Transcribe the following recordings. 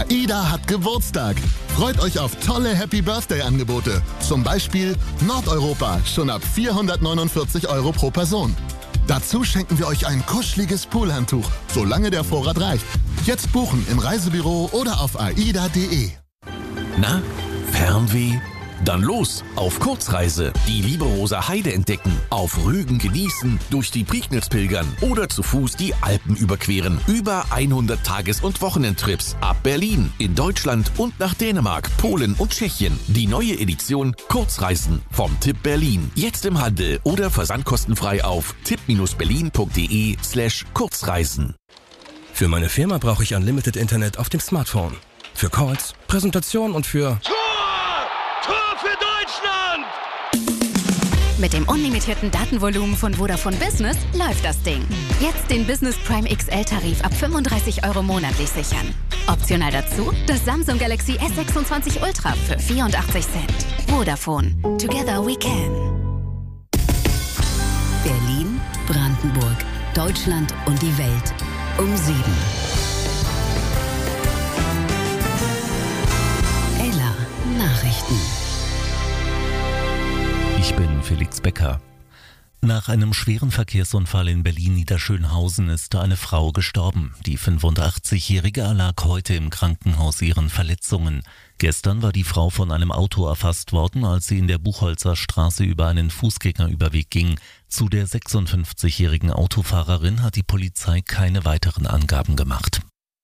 AIDA hat Geburtstag. Freut euch auf tolle Happy Birthday-Angebote. Zum Beispiel Nordeuropa, schon ab 449 € pro Person. Dazu schenken wir euch ein kuscheliges Poolhandtuch, solange der Vorrat reicht. Jetzt buchen im Reisebüro oder auf aida.de. Na, Fernweh? Dann los, auf Kurzreise. Die Lieberoser Heide entdecken, auf Rügen genießen, durch die Prignitz pilgern oder zu Fuß die Alpen überqueren. Über 100 Tages- und Wochenendtrips ab Berlin, in Deutschland und nach Dänemark, Polen und Tschechien. Die neue Edition Kurzreisen vom Tipp Berlin. Jetzt im Handel oder versandkostenfrei auf tipp-berlin.de/Kurzreisen. Für meine Firma brauche ich Unlimited Internet auf dem Smartphone. Für Calls, Präsentation und für... Tor für Deutschland! Mit dem unlimitierten Datenvolumen von Vodafone Business läuft das Ding. Jetzt den Business Prime XL-Tarif ab 35 € monatlich sichern. Optional dazu das Samsung Galaxy S26 Ultra für 84 Cent. Vodafone. Together we can. Berlin, Brandenburg, Deutschland und die Welt. Um 7. Ella Nachrichten. Ich bin Felix Becker. Nach einem schweren Verkehrsunfall in Berlin-Niederschönhausen ist eine Frau gestorben. Die 85-Jährige erlag heute im Krankenhaus ihren Verletzungen. Gestern war die Frau von einem Auto erfasst worden, als sie in der Buchholzer Straße über einen Fußgängerüberweg ging. Zu der 56-jährigen Autofahrerin hat die Polizei keine weiteren Angaben gemacht.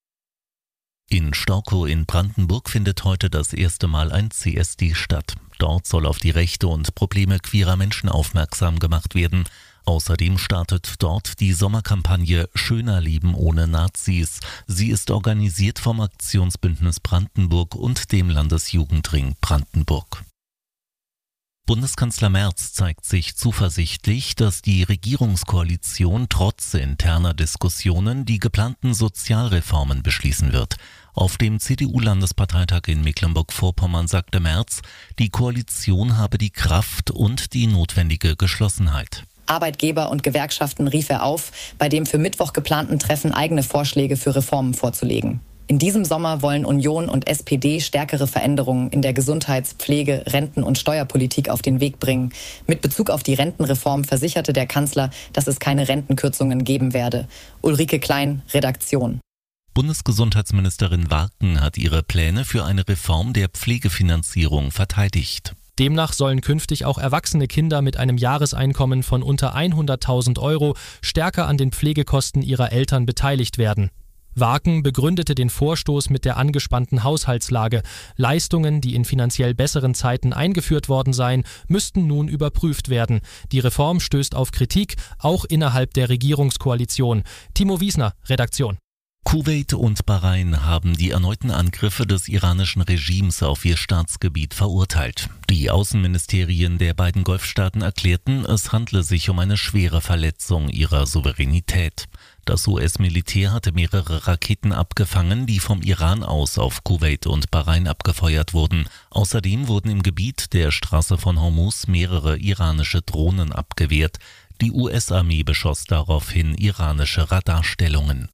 In Storkow in Brandenburg findet heute das erste Mal ein CSD statt. Dort soll auf die Rechte und Probleme queerer Menschen aufmerksam gemacht werden. Außerdem startet dort die Sommerkampagne Schöner Leben ohne Nazis. Sie ist organisiert vom Aktionsbündnis Brandenburg und dem Landesjugendring Brandenburg. Bundeskanzler Merz zeigt sich zuversichtlich, dass die Regierungskoalition trotz interner Diskussionen die geplanten Sozialreformen beschließen wird. Auf dem CDU-Landesparteitag in Mecklenburg-Vorpommern sagte Merz, die Koalition habe die Kraft und die notwendige Geschlossenheit. Arbeitgeber und Gewerkschaften rief er auf, bei dem für Mittwoch geplanten Treffen eigene Vorschläge für Reformen vorzulegen. In diesem Sommer wollen Union und SPD stärkere Veränderungen in der Gesundheits-, Pflege-, Renten- und Steuerpolitik auf den Weg bringen. Mit Bezug auf die Rentenreform versicherte der Kanzler, dass es keine Rentenkürzungen geben werde. Ulrike Klein, Redaktion. Bundesgesundheitsministerin Warken hat ihre Pläne für eine Reform der Pflegefinanzierung verteidigt. Demnach sollen künftig auch erwachsene Kinder mit einem Jahreseinkommen von unter 100.000 € stärker an den Pflegekosten ihrer Eltern beteiligt werden. Warken begründete den Vorstoß mit der angespannten Haushaltslage. Leistungen, die in finanziell besseren Zeiten eingeführt worden seien, müssten nun überprüft werden. Die Reform stößt auf Kritik, auch innerhalb der Regierungskoalition. Timo Wiesner, Redaktion. Kuwait und Bahrain haben die erneuten Angriffe des iranischen Regimes auf ihr Staatsgebiet verurteilt. Die Außenministerien der beiden Golfstaaten erklärten, es handle sich um eine schwere Verletzung ihrer Souveränität. Das US-Militär hatte mehrere Raketen abgefangen, die vom Iran aus auf Kuwait und Bahrain abgefeuert wurden. Außerdem wurden im Gebiet der Straße von Hormuz mehrere iranische Drohnen abgewehrt. Die US-Armee beschoss daraufhin iranische Radarstellungen.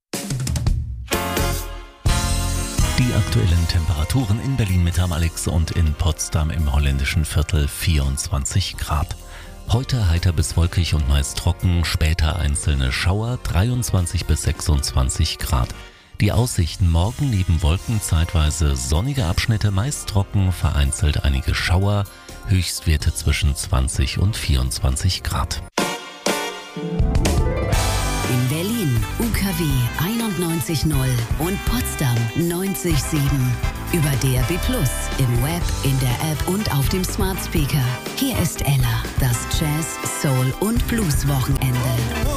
Die aktuellen Temperaturen in Berlin mit am Alex und in Potsdam im holländischen Viertel 24 Grad. Heute heiter bis wolkig und meist trocken, später einzelne Schauer 23 bis 26 Grad. Die Aussichten: morgen neben Wolken zeitweise sonnige Abschnitte, meist trocken, vereinzelt einige Schauer, Höchstwerte zwischen 20 und 24 Grad. In Berlin UKW 91.0 und Potsdam 90.7. Über DAB+, im Web, in der App und auf dem Smart Speaker. Hier ist Ella, das Jazz, Soul und Blues Wochenende.